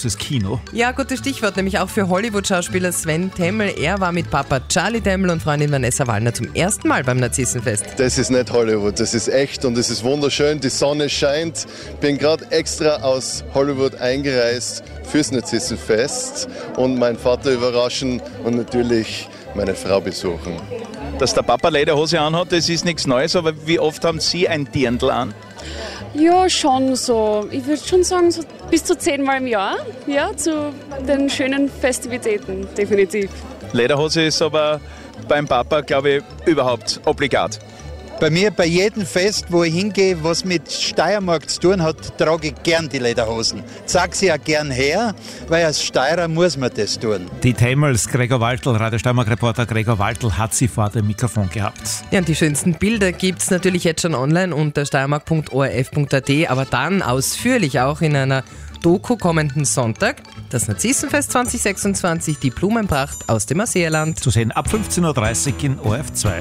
großes Kino. Ja, gutes Stichwort, nämlich auch für Hollywood-Schauspieler Sven Temmel. Er war mit Papa Charlie Temmel und Freundin Vanessa Wallner zum ersten Mal beim Narzissenfest. Das ist nicht Hollywood, das ist echt und es ist wunderschön. Die Sonne scheint. Bin gerade extra aus Hollywood eingereist fürs Narzissenfest und meinen Vater überraschen und natürlich meine Frau besuchen. Dass der Papa Lederhose anhat, das ist nichts Neues, aber wie oft haben Sie ein Dirndl an? Ja, schon so. Ich würde schon sagen, so bis zu 10 Mal im Jahr. Ja, zu den schönen Festivitäten, definitiv. Lederhose ist aber beim Papa, glaube ich, überhaupt obligat. Bei mir, bei jedem Fest, wo ich hingehe, was mit Steiermark zu tun hat, trage ich gern die Lederhosen. Sag sie auch gern her, weil als Steirer muss man das tun. Die Temmels, Gregor Waltl, Radio Steiermark-Reporter Gregor Waltl hat sie vor dem Mikrofon gehabt. Ja, und die schönsten Bilder gibt es natürlich jetzt schon online unter steiermark.orf.at, aber dann ausführlich auch in einer Doku kommenden Sonntag. Das Narzissenfest 2026, die Blumenpracht aus dem Marseilland. Zu sehen ab 15.30 Uhr in ORF 2.